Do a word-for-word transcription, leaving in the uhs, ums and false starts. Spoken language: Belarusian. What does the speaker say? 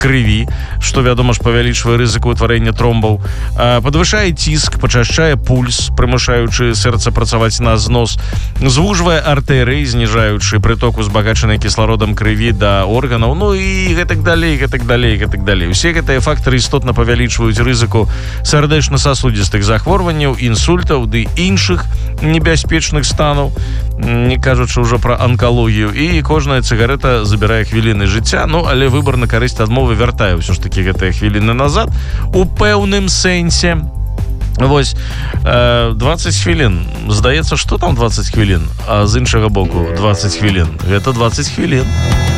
крыві, што, вядома ж, павялічвае рызыку ўтварэння тромбаў, падвышае ціск, пачашчае пульс, прымушаючы сэрца працаваць на знос, звужвае артэрыі, зніжаючы прыток узбагачанай кіслародам крыві да органаў, ну і гэтак далей, гэтак далей, гэтак далей. Усе гэтыя фактары істотна павялічваюць рызыку сардэчна-сасудзістых захворванняў, інсультаў ды іншых небяспечных станаў, не кажучы ўжо пра анкалогію. І кожная цыгарэта забірае хвіліны жыцця, ну, але выбар на карысць адмовы вяртае ўсё ж такі гэтыя хвіліны назад у пэўным сэнсе. Вось, э, дваццаць хвілін. Здаецца, што там дваццаць хвілін? А з іншага боку, дваццаць хвілін. Гэта дваццаць хвілін.